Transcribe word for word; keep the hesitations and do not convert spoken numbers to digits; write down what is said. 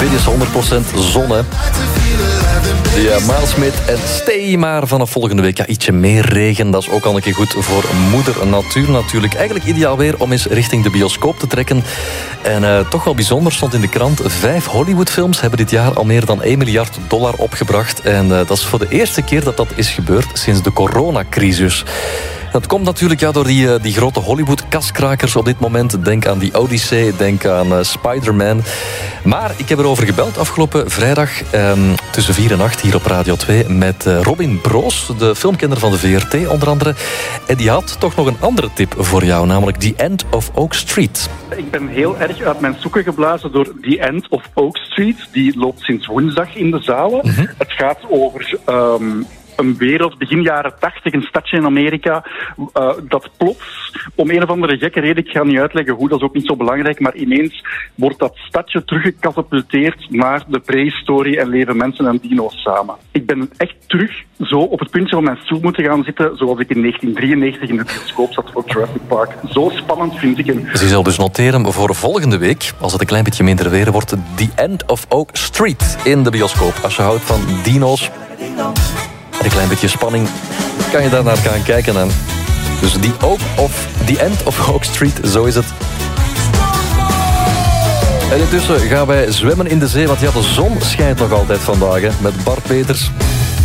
Dit is honderd procent zon, hè. Ja, Miles Smith en Stay. Maar vanaf volgende week ja, ietsje meer regen. Dat is ook al een keer goed voor moeder natuur natuurlijk. Eigenlijk ideaal weer om eens richting de bioscoop te trekken. En uh, toch wel bijzonder, stond in de krant... vijf Hollywoodfilms hebben dit jaar al meer dan één miljard dollar opgebracht. En uh, dat is voor de eerste keer dat dat is gebeurd sinds de coronacrisis. Dat komt natuurlijk ja, door die, die grote Hollywood-kaskrakers op dit moment. Denk aan die Odyssey, denk aan uh, Spider-Man. Maar ik heb erover gebeld afgelopen vrijdag um, tussen vier en acht hier op Radio twee... met uh, Robin Broos, de filmkenner van de V R T onder andere. En die had toch nog een andere tip voor jou, namelijk The End of Oak Street. Ik ben heel erg uit mijn sokken geblazen door The End of Oak Street. Die loopt sinds woensdag in de zalen. Mm-hmm. Het gaat over... Um een wereld, begin jaren tachtig, een stadje in Amerika, uh, dat plots, om een of andere gekke reden, ik ga niet uitleggen hoe, dat is ook niet zo belangrijk, maar ineens wordt dat stadje teruggecatapulteerd naar de prehistorie en leven mensen en dino's samen. Ik ben echt terug zo op het puntje van mijn stoel moeten gaan zitten, zoals ik in negentien drieënnegentig in de bioscoop zat voor Jurassic Park. Zo spannend vind ik hem. Ze zal dus noteren voor volgende week, als het een klein beetje minder weer wordt, The End of Oak Street in de bioscoop. Als je houdt van dino's... een klein beetje spanning, kan je daar naar gaan kijken. En dus die Oak of The End of Oak Street, zo is het. En intussen gaan wij zwemmen in de zee, want ja, de zon schijnt nog altijd vandaag, hè, met Bart Peters.